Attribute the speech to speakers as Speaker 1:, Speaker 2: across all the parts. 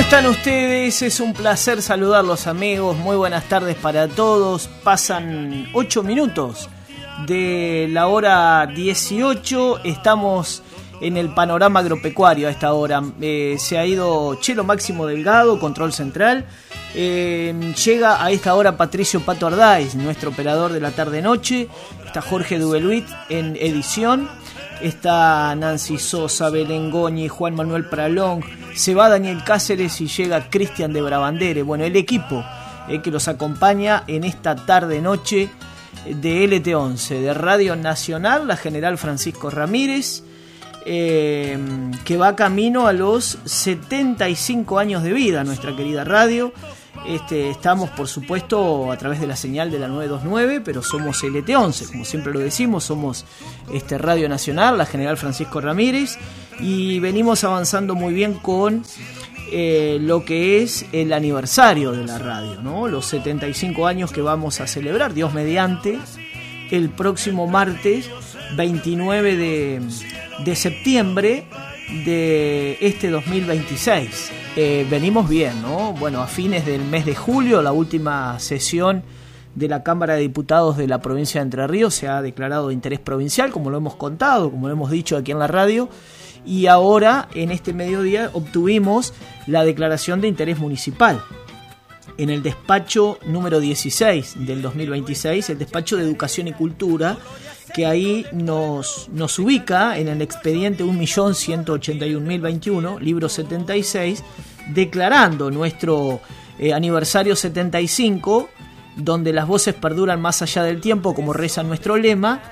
Speaker 1: están ustedes? Es un placer saludarlos, amigos. Muy buenas tardes para todos. Pasan 8 minutos de la hora 18. Estamos en el panorama agropecuario a esta hora. Se ha ido Chelo Máximo Delgado, control central. Llega a esta hora Patricio Pato Ardáiz, nuestro operador de la tarde-noche. Está Jorge Dubeluit en edición. Está Nancy Sosa, Belén Goñi, Juan Manuel Pralón. Se va Daniel Cáceres y llega Cristian de Brabandere. Bueno, el equipo que los acompaña en esta tarde-noche de LT11, de Radio Nacional, la General Francisco Ramírez, que va camino a los 75 años de vida, nuestra querida radio. Estamos, por supuesto, a través de la señal de la 929, pero somos LT11, como siempre lo decimos, somos Radio Nacional, la General Francisco Ramírez, y venimos avanzando muy bien con lo que es el aniversario de la radio, ¿no? Los 75 años que vamos a celebrar, Dios mediante, el próximo martes 29 de septiembre de este 2026. Venimos bien, ¿no? Bueno, a fines del mes de julio, la última sesión de la Cámara de Diputados de la provincia de Entre Ríos se ha declarado de interés provincial, como lo hemos contado, como lo hemos dicho aquí en la radio, y ahora en este mediodía obtuvimos la declaración de interés municipal en el despacho número 16 del 2026, el despacho de Educación y Cultura, que ahí nos ubica en el expediente 1.181.021, libro 76, declarando nuestro aniversario 75, donde las voces perduran más allá del tiempo, como reza nuestro lema.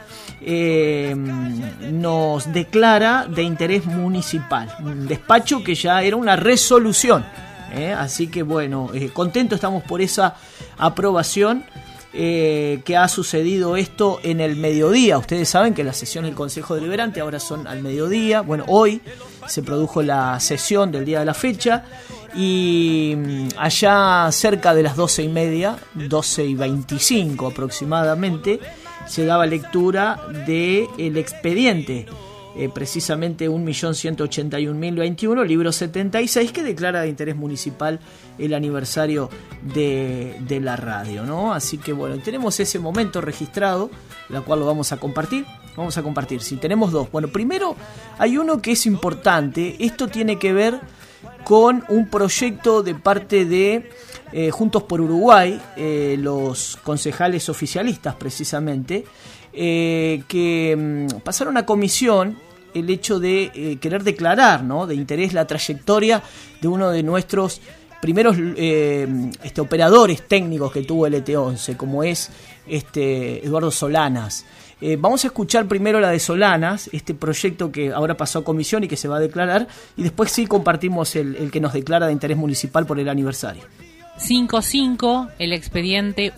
Speaker 1: Nos declara de interés municipal, un despacho que ya era una resolución, así que bueno, contentos estamos por esa aprobación. Que ha sucedido esto en el mediodía. Ustedes saben que las sesiones del Consejo Deliberante ahora son al mediodía. Bueno, hoy se produjo la sesión del día de la fecha y allá cerca de las 12:30, 12:25 aproximadamente, se daba lectura del expediente, precisamente 1.181.021, libro 76, que declara de interés municipal el aniversario de la radio, ¿no? Así que bueno, tenemos ese momento registrado, la cual lo vamos a compartir. Vamos a compartir, si tenemos dos. Bueno, primero hay uno que es importante. Esto tiene que ver con un proyecto de parte de Juntos por Uruguay, los concejales oficialistas precisamente, que pasaron a comisión el hecho de querer declarar, ¿no?, de interés la trayectoria de uno de nuestros primeros operadores técnicos que tuvo LT11, como es Eduardo Solanas. Vamos a escuchar primero la de Solanas, este proyecto que ahora pasó a comisión y que se va a declarar, y después sí compartimos el que nos declara de interés municipal por el aniversario.
Speaker 2: 5.5, el expediente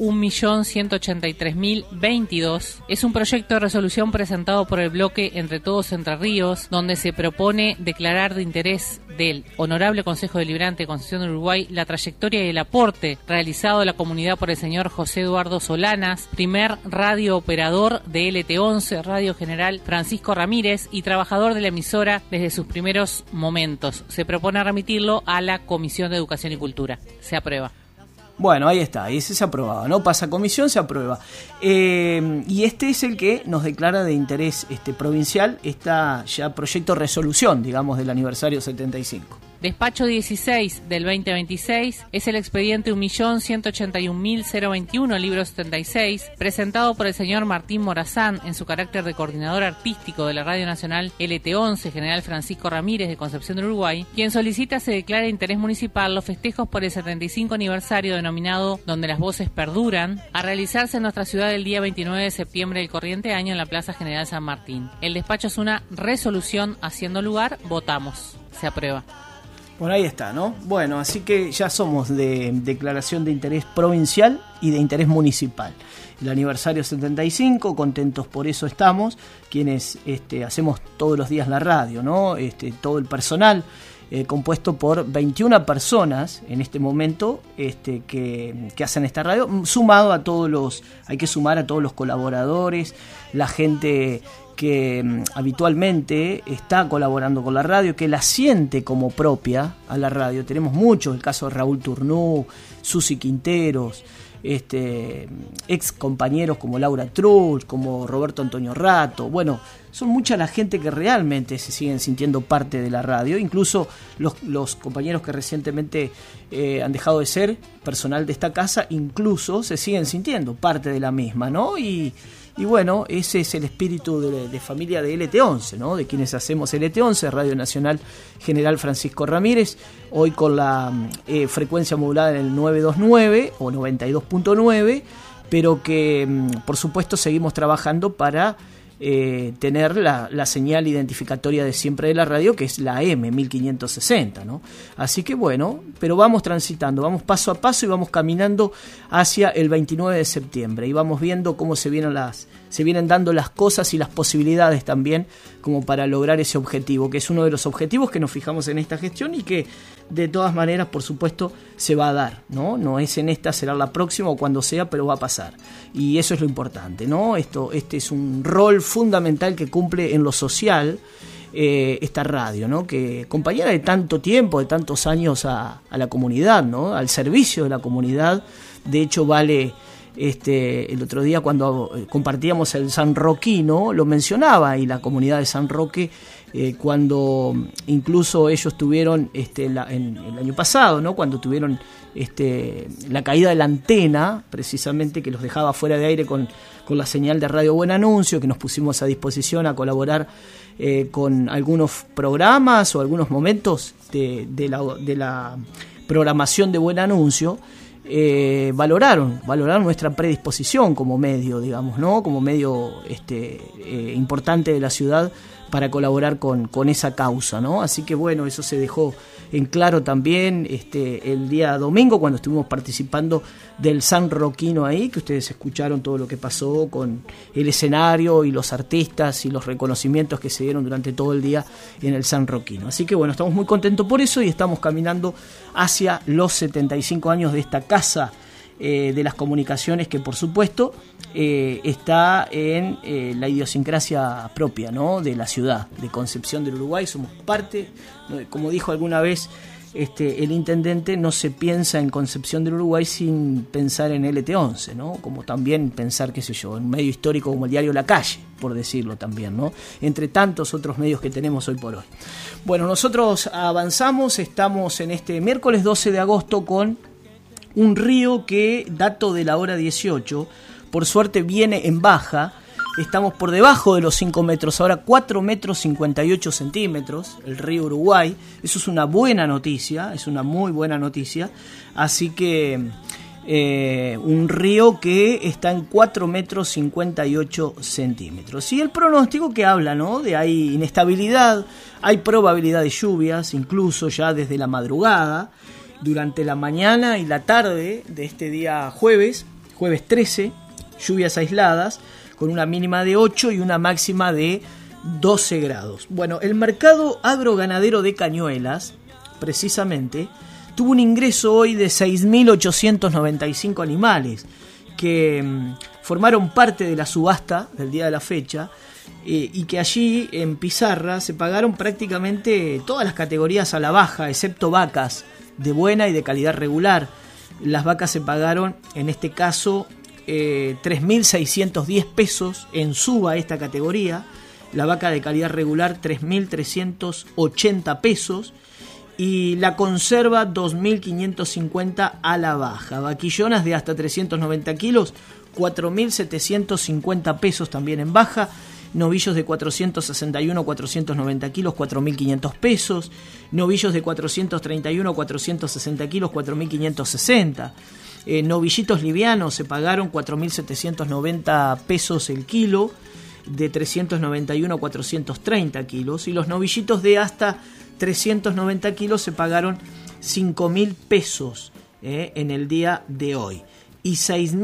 Speaker 2: 1.183.022, es un proyecto de resolución presentado por el bloque Entre Todos Entre Ríos, donde se propone declarar de interés del Honorable Consejo Deliberante de Concepción del Uruguay la trayectoria y el aporte realizado a la comunidad por el señor José Eduardo Solanas, primer radio operador de LT11, Radio General Francisco Ramírez, y trabajador de la emisora desde sus primeros momentos. Se propone remitirlo a la Comisión de Educación y Cultura. Se aprueba.
Speaker 1: Bueno, ahí está, ese se aprobaba, ¿no? Pasa a comisión, se aprueba. Y este es el que nos declara de interés provincial, está ya proyecto de resolución, digamos, del aniversario 75.
Speaker 2: Despacho 16 del 2026 es el expediente 1.181.021, libro 76, presentado por el señor Martín Morazán en su carácter de coordinador artístico de la Radio Nacional LT11, General Francisco Ramírez de Concepción del Uruguay, quien solicita se declare de interés municipal los festejos por el 75 aniversario denominado Donde las Voces Perduran, a realizarse en nuestra ciudad el día 29 de septiembre del corriente año en la Plaza General San Martín. El despacho es una resolución, haciendo lugar, votamos. Se aprueba.
Speaker 1: Bueno, ahí está, ¿no? Bueno, así que ya somos de declaración de interés provincial y de interés municipal. El aniversario 75, contentos por eso estamos, quienes hacemos todos los días la radio, ¿no? Todo el personal compuesto por 21 personas en este momento que hacen esta radio, sumado a todos los, hay que sumar a todos los colaboradores, la gente que habitualmente está colaborando con la radio, que la siente como propia a la radio. Tenemos muchos, el caso de Raúl Turnú, Susi Quinteros, ex compañeros como Laura Trull, como Roberto Antonio Rato. Bueno, son mucha la gente que realmente se siguen sintiendo parte de la radio, incluso los compañeros que recientemente han dejado de ser personal de esta casa, incluso se siguen sintiendo parte de la misma, ¿no? Y bueno, ese es el espíritu de familia de LT11, ¿no? De quienes hacemos LT11, Radio Nacional General Francisco Ramírez, hoy con la frecuencia modulada en el 929 o 92.9, pero que por supuesto seguimos trabajando para tener la señal identificatoria de siempre de la radio, que es la M1560, ¿no? Así que bueno, pero vamos transitando, vamos paso a paso y vamos caminando hacia el 29 de septiembre y vamos viendo cómo se vienen dando las cosas y las posibilidades también como para lograr ese objetivo, que es uno de los objetivos que nos fijamos en esta gestión y que de todas maneras, por supuesto, se va a dar, ¿no? No es en esta, será la próxima o cuando sea, pero va a pasar. Y eso es lo importante, ¿no? Este es un rol fundamental que cumple en lo social esta radio, ¿no? Que compañera de tanto tiempo, de tantos años a la comunidad, ¿no? Al servicio de la comunidad. De hecho, vale... el otro día cuando compartíamos el San Roquino lo mencionaba, y la comunidad de San Roque cuando incluso ellos tuvieron en el año pasado, ¿no? Cuando tuvieron la caída de la antena, precisamente, que los dejaba fuera de aire con la señal de Radio Buen Anuncio, que nos pusimos a disposición a colaborar con algunos programas o algunos momentos de la programación de Buen Anuncio. Valoraron nuestra predisposición como medio, digamos, ¿no? Como medio importante de la ciudad para colaborar con esa causa, ¿no? Así que bueno, eso se dejó en claro también el día domingo cuando estuvimos participando del San Roquino ahí, que ustedes escucharon todo lo que pasó con el escenario y los artistas y los reconocimientos que se dieron durante todo el día en el San Roquino. Así que bueno, estamos muy contentos por eso y estamos caminando hacia los 75 años de esta casa de las comunicaciones, que por supuesto está en la idiosincrasia propia, ¿no? De la ciudad de Concepción del Uruguay. Somos parte, como dijo alguna vez el intendente, no se piensa en Concepción del Uruguay sin pensar en LT11, ¿no? Como también pensar, qué sé yo, en un medio histórico como el diario La Calle, por decirlo también, ¿no? Entre tantos otros medios que tenemos hoy por hoy. Bueno, nosotros avanzamos, estamos en este miércoles 12 de agosto con un río que, dato de la hora 18, por suerte viene en baja. Estamos por debajo de los 5 metros, ahora 4 metros 58 centímetros, el río Uruguay. Eso es una buena noticia, es una muy buena noticia. Así que un río que está en 4 metros 58 centímetros. Y el pronóstico que habla, ¿no? De hay inestabilidad, hay probabilidad de lluvias, incluso ya desde la madrugada, durante la mañana y la tarde de este día jueves 13, lluvias aisladas, con una mínima de 8 y una máxima de 12 grados. Bueno, el mercado agroganadero de Cañuelas, precisamente, tuvo un ingreso hoy de 6.895 animales que formaron parte de la subasta del día de la fecha, y que allí en pizarra se pagaron prácticamente todas las categorías a la baja, excepto vacas de buena y de calidad regular. Las vacas se pagaron, en este caso, 3.610 pesos en suba esta categoría, la vaca de calidad regular 3.380 pesos y la conserva 2.550 a la baja. Vaquillonas de hasta 390 kilos 4.750 pesos también en baja. Novillos de 461 490 kilos 4.500 pesos. Novillos de 431 460 kilos 4.560. Novillitos livianos se pagaron 4.790 pesos el kilo, de 391 a 430 kilos. Y los novillitos de hasta 390 kilos se pagaron 5.000 pesos en el día de hoy. Y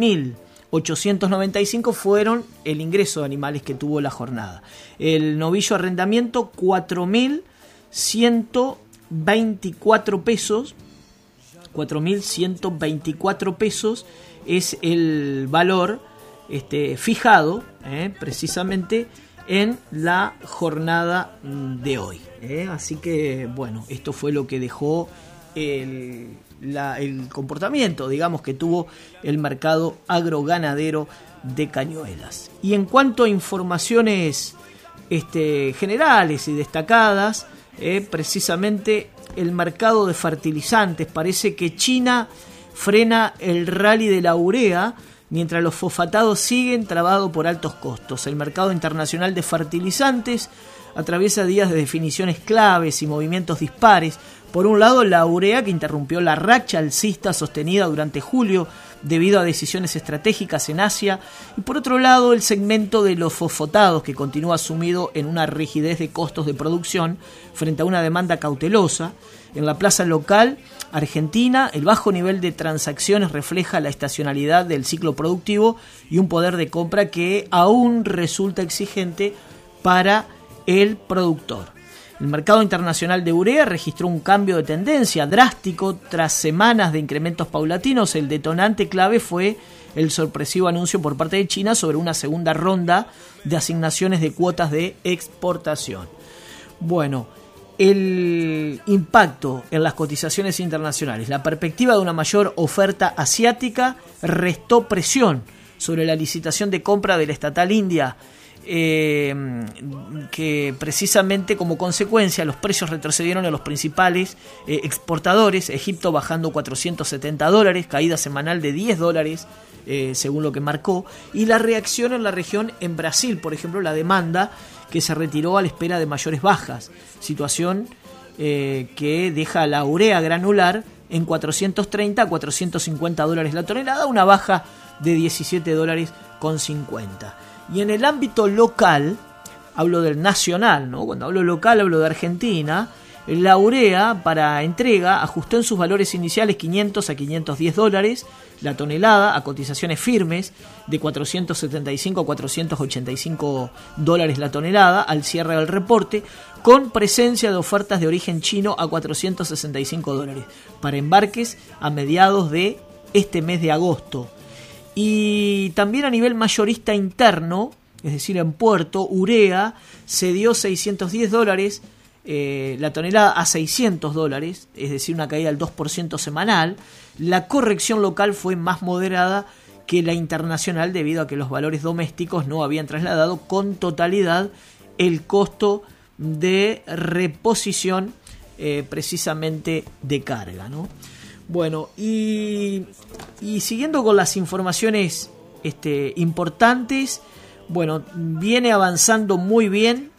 Speaker 1: 6.895 fueron el ingreso de animales que tuvo la jornada. El novillo arrendamiento 4.124 pesos. 4.124 pesos es el valor fijado precisamente en la jornada de hoy. Así que, bueno, esto fue lo que dejó el comportamiento, digamos, que tuvo el mercado agroganadero de Cañuelas. Y en cuanto a informaciones generales y destacadas, precisamente el mercado de fertilizantes, parece que China frena el rally de la urea, mientras los fosfatados siguen trabados por altos costos. El mercado internacional de fertilizantes atraviesa días de definiciones claves y movimientos dispares. Por un lado, la urea, que interrumpió la racha alcista sostenida durante julio debido a decisiones estratégicas en Asia, y por otro lado, el segmento de los fosfatados, que continúa sumido en una rigidez de costos de producción frente a una demanda cautelosa. En la plaza local argentina, el bajo nivel de transacciones refleja la estacionalidad del ciclo productivo y un poder de compra que aún resulta exigente para el productor. El mercado internacional de urea registró un cambio de tendencia drástico tras semanas de incrementos paulatinos. El detonante clave fue el sorpresivo anuncio por parte de China sobre una segunda ronda de asignaciones de cuotas de exportación. Bueno, el impacto en las cotizaciones internacionales. La perspectiva de una mayor oferta asiática restó presión sobre la licitación de compra de la estatal india, que precisamente como consecuencia los precios retrocedieron en los principales exportadores. Egipto bajando $470, caída semanal de $10, según lo que marcó, y la reacción en la región en Brasil, por ejemplo, la demanda que se retiró a la espera de mayores bajas, situación que deja la urea granular en $430 a $450 la tonelada, una baja de $17,50. Y en el ámbito local, hablo del nacional, ¿no? Cuando hablo local hablo de Argentina. La urea para entrega ajustó en sus valores iniciales $500 a $510 la tonelada, a cotizaciones firmes de $475 a $485 la tonelada al cierre del reporte, con presencia de ofertas de origen chino a $465 para embarques a mediados de este mes de agosto. Y también a nivel mayorista interno, es decir, en puerto, urea cedió $610 la tonelada a $600, es decir, una caída del 2% semanal. La corrección local fue más moderada que la internacional debido a que los valores domésticos no habían trasladado con totalidad el costo de reposición precisamente de carga, ¿no? Bueno, y siguiendo con las informaciones importantes, bueno, viene avanzando muy bien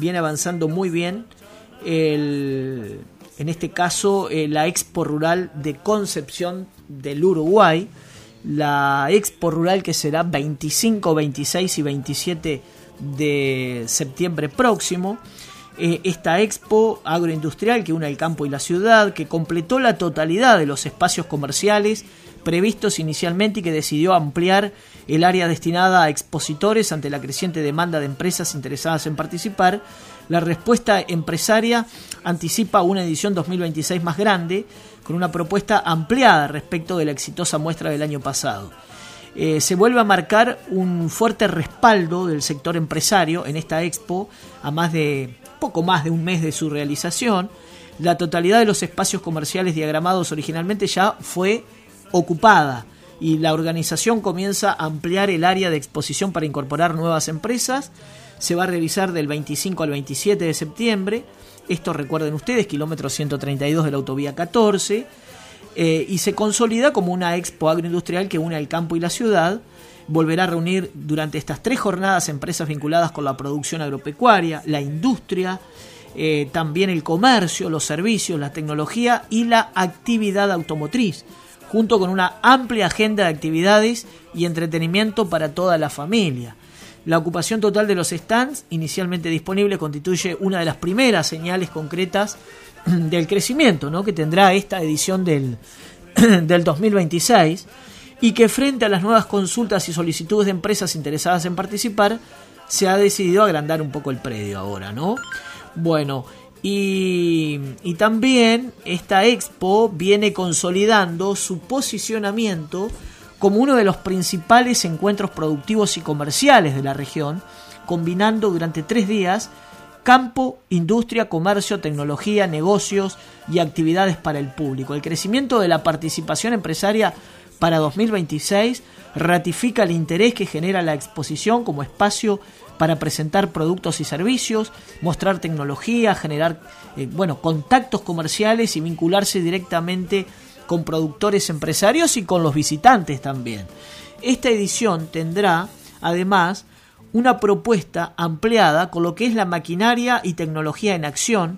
Speaker 1: en este caso la Expo Rural de Concepción del Uruguay, la Expo Rural que será 25, 26 y 27 de septiembre próximo. Esta expo agroindustrial que une el campo y la ciudad, que completó la totalidad de los espacios comerciales previstos inicialmente y que decidió ampliar el área destinada a expositores ante la creciente demanda de empresas interesadas en participar. La respuesta empresaria anticipa una edición 2026 más grande, con una propuesta ampliada respecto de la exitosa muestra del año pasado. Se vuelve a marcar un fuerte respaldo del sector empresario en esta expo, a poco más de un mes de su realización. La totalidad de los espacios comerciales diagramados originalmente ya fue ocupada y la organización comienza a ampliar el área de exposición para incorporar nuevas empresas. Se va a realizar del 25 al 27 de septiembre. Esto, recuerden ustedes, kilómetro 132 de la autovía 14. Y se consolida como una expo agroindustrial que une el campo y la ciudad. Volverá a reunir durante estas 3 jornadas empresas vinculadas con la producción agropecuaria, la industria, también el comercio, los servicios, la tecnología y la actividad automotriz, junto con una amplia agenda de actividades y entretenimiento para toda la familia. La ocupación total de los stands inicialmente disponibles constituye una de las primeras señales concretas del crecimiento, ¿no?, que tendrá esta edición del 2026, y que frente a las nuevas consultas y solicitudes de empresas interesadas en participar, se ha decidido agrandar un poco el predio ahora, ¿no? Bueno, y también esta expo viene consolidando su posicionamiento como uno de los principales encuentros productivos y comerciales de la región, combinando durante 3 días campo, industria, comercio, tecnología, negocios y actividades para el público. El crecimiento de la participación empresaria para 2026 ratifica el interés que genera la exposición como espacio para presentar productos y servicios, mostrar tecnología, generar contactos comerciales y vincularse directamente con productores empresarios y con los visitantes también. Esta edición tendrá, además, una propuesta ampliada con lo que es la maquinaria y tecnología en acción,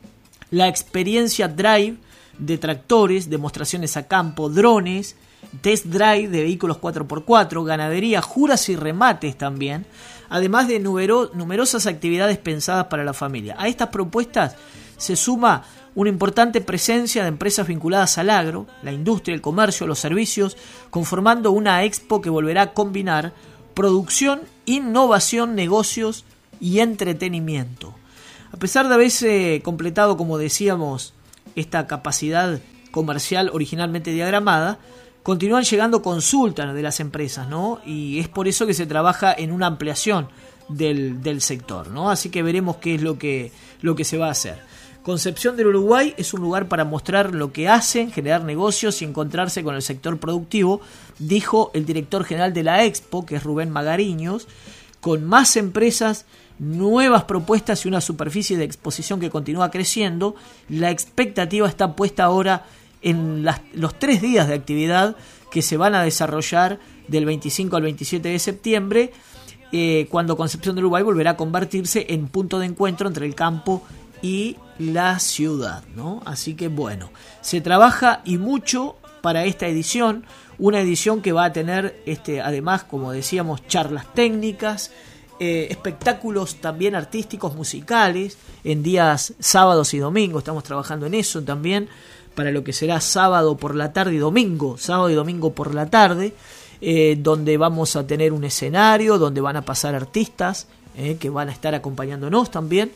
Speaker 1: la experiencia drive de tractores, demostraciones a campo, drones, test drive de vehículos 4x4, ganadería, juras y remates también, además de numerosas actividades pensadas para la familia. A estas propuestas se suma una importante presencia de empresas vinculadas al agro, la industria, el comercio, los servicios, conformando una expo que volverá a combinar producción, innovación, negocios y entretenimiento. A pesar de haberse completado, como decíamos, esta capacidad comercial originalmente diagramada, continúan llegando consultas de las empresas, ¿no? Y es por eso que se trabaja en una ampliación del sector, ¿no? Así que veremos qué es lo que se va a hacer. Concepción del Uruguay es un lugar para mostrar lo que hacen, generar negocios y encontrarse con el sector productivo, dijo el director general de la Expo, que es Rubén Magariños, con más empresas, nuevas propuestas y una superficie de exposición que continúa creciendo. La expectativa está puesta ahora en los 3 días de actividad que se van a desarrollar del 25 al 27 de septiembre, cuando Concepción del Uruguay volverá a convertirse en punto de encuentro entre el campo y la ciudad, ¿no? Así que bueno, se trabaja y mucho para esta edición, una edición que va a tener además, como decíamos, charlas técnicas, espectáculos también artísticos, musicales, en días sábados y domingos. Estamos trabajando en eso también, para lo que será sábado por la tarde y domingo por la tarde, donde vamos a tener un escenario, donde van a pasar artistas que van a estar acompañándonos también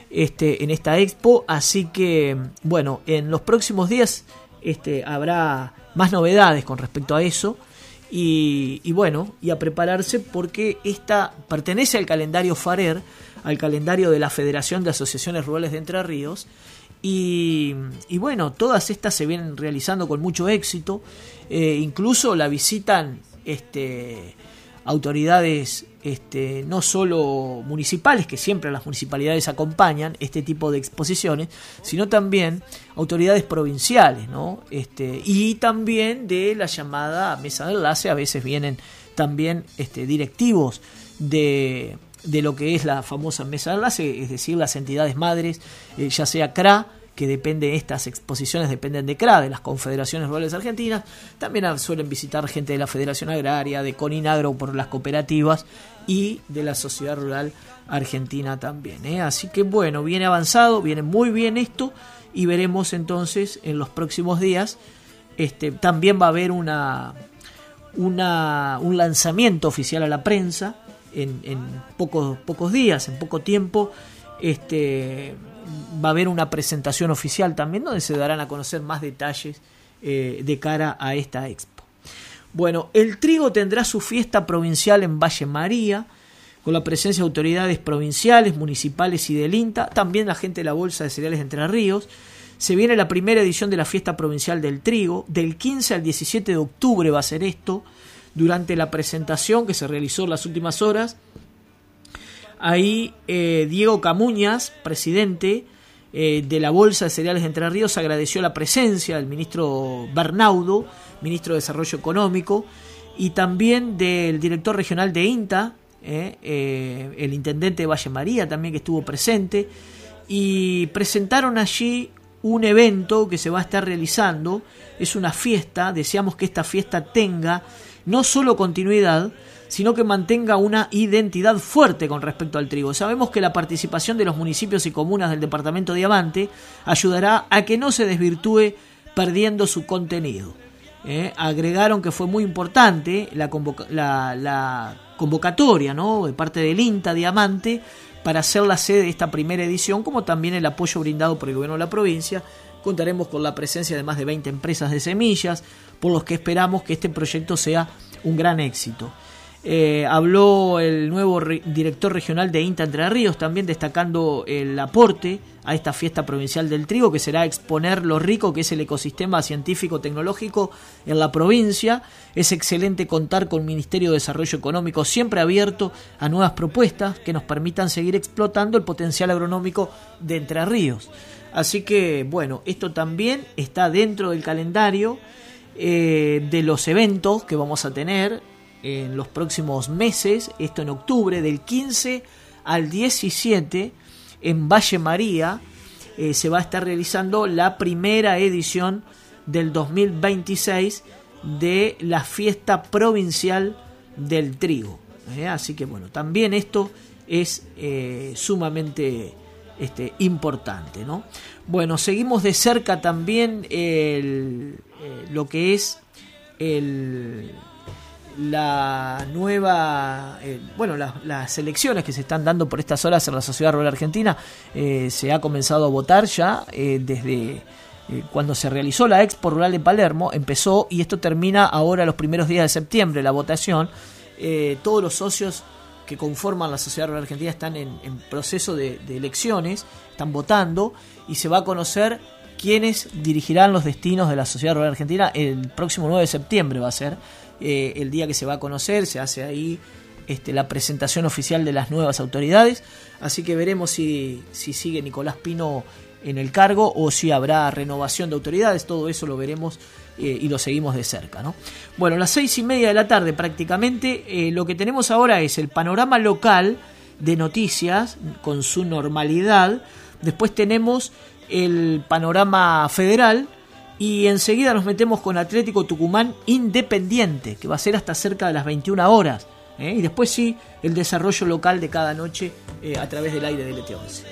Speaker 1: en esta expo. Así que bueno, en los próximos días habrá más novedades con respecto a eso, y a prepararse, porque esta pertenece al calendario FARER, al calendario de la Federación de Asociaciones Rurales de Entre Ríos, y bueno, todas estas se vienen realizando con mucho éxito. Incluso la visitan autoridades no solo municipales, que siempre las municipalidades acompañan este tipo de exposiciones, sino también autoridades provinciales, ¿no? Y también de la llamada mesa de enlace. A veces vienen también directivos de lo que es la famosa mesa de enlace, es decir, las entidades madres, ya sea CRA, que depende, estas exposiciones dependen de CRA, de las Confederaciones Rurales Argentinas. También suelen visitar gente de la Federación Agraria, de Coninagro por las cooperativas, y de la Sociedad Rural Argentina también, Así que bueno, viene avanzado, viene muy bien esto, y veremos entonces en los próximos días. También va a haber un lanzamiento oficial a la prensa en pocos días, en poco tiempo. Va a haber una presentación oficial también, donde se darán a conocer más detalles de cara a esta expo. Bueno, el trigo tendrá su fiesta provincial en Valle María, con la presencia de autoridades provinciales, municipales y del INTA, también la gente de la Bolsa de Cereales de Entre Ríos. Se viene la primera edición de la fiesta provincial del trigo, del 15 al 17 de octubre va a ser esto. Durante la presentación que se realizó en las últimas horas, ahí Diego Camuñas, presidente de la Bolsa de Cereales de Entre Ríos, agradeció la presencia del ministro Bernaudo, ministro de Desarrollo Económico, y también del director regional de INTA, el intendente de Valle María también, que estuvo presente, y presentaron allí un evento que se va a estar realizando. Es una fiesta. Deseamos que esta fiesta tenga no solo continuidad, sino que mantenga una identidad fuerte con respecto al trigo. Sabemos que la participación de los municipios y comunas del departamento de Diamante ayudará a que no se desvirtúe perdiendo su contenido. Agregaron que fue muy importante la convocatoria, ¿no?, de parte del INTA Diamante para ser la sede de esta primera edición, como también el apoyo brindado por el gobierno de la provincia. Contaremos con la presencia de más de 20 empresas de semillas, por los que esperamos que este proyecto sea un gran éxito. Habló el nuevo director regional de INTA Entre Ríos, también destacando el aporte a esta fiesta provincial del trigo, que será exponer lo rico que es el ecosistema científico-tecnológico en la provincia. Es excelente contar con el Ministerio de Desarrollo Económico siempre abierto a nuevas propuestas que nos permitan seguir explotando el potencial agronómico de Entre Ríos. Así que, bueno, esto también está dentro del calendario de los eventos que vamos a tener en los próximos meses. Esto en octubre, del 15 al 17, en Valle María, se va a estar realizando la primera edición del 2026 de la fiesta provincial del trigo. Así que bueno, también esto es sumamente importante, ¿no? Bueno, seguimos de cerca también lo que es la nueva, las elecciones que se están dando por estas horas en la Sociedad Rural Argentina. Se ha comenzado a votar ya desde cuando se realizó la Expo Rural de Palermo, empezó, y esto termina ahora los primeros días de septiembre, la votación. Todos los socios que conforman la Sociedad Rural Argentina están en proceso de elecciones, están votando, y se va a conocer quiénes dirigirán los destinos de la Sociedad Rural Argentina. El próximo 9 de septiembre va a ser el día que se va a conocer. Se hace ahí la presentación oficial de las nuevas autoridades, así que veremos si sigue Nicolás Pino en el cargo o si habrá renovación de autoridades. Todo eso lo veremos y lo seguimos de cerca, ¿no? Bueno, a las 6:30 de la tarde prácticamente, lo que tenemos ahora es el panorama local de noticias con su normalidad. Después tenemos el panorama federal y enseguida nos metemos con Atlético Tucumán Independiente, que va a ser hasta cerca de las 21 horas. Y después sí, el desarrollo local de cada noche a través del aire del LT11.